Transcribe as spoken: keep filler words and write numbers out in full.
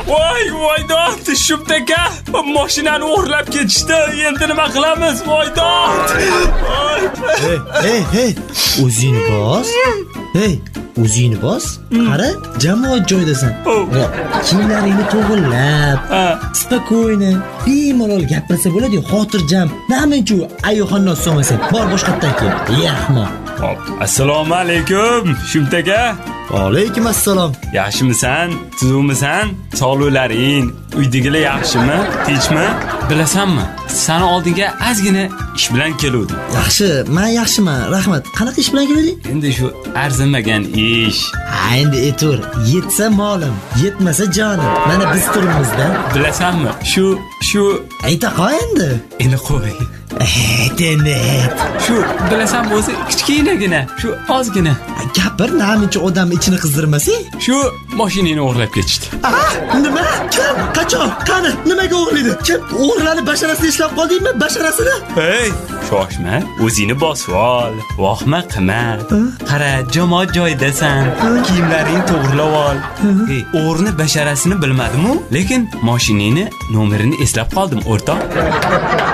Voy, voydod, Shumtaka, mashinani o'g'irlab ketishdi. Endi nima qilamiz, voydod? Hey, hey, hey, o'zingni bos. Hey, o'zingni bos. Qara, jamoat joyidasan. Kiyimlaringni to'g'rilab, spokойно, bemalol gapirsa bo'ladi-ku, xotirjam. Namuncha ayoxondan solmasan. Bor boshqatdan kel. Yaxmon. Assalomu alaykum, Shumtaka. Alaykum assalom. Yaxshimisan? Tuzukmisan? Sog'liklaring, uydagilar yaxshimi? Tinchmi? Bilasanmi? Sani oldinga ozgina ish bilan keldim. Yaxshi, men yaxshiman. Rahmat. Qanaqa ish bilan kelding? Endi shu arzimagan ish. Ha, endi etur. Yetsa molim, yetmasa jonim. Mana biz turibmiz-da. Bilasanmi? Shu shu ayta qo'y endi. Endi qo'y. Denet. Shu bilasanmi o'zi kichkinagina, shu ozgina. Gapir, namuncha odam ichini qizdirmasang. Shu mashinani o'g'irlab ketishdi. Ah, nima? Kim? Qachon? Qani? Nimaga o'g'irlaydi? Kim? O'g'irlani basharasini ishlab qoldingmi? Basharasini? Hey, shoshma, o'zingni bosib ol. Vohma qilma. Qara, jamoat joyidasan. Kiyimlaringni to'g'rilab ol. Hey, o'g'irni basharasini bilmadim-ku, lekin mashinani nomerini eslab qoldim, o'rtoq.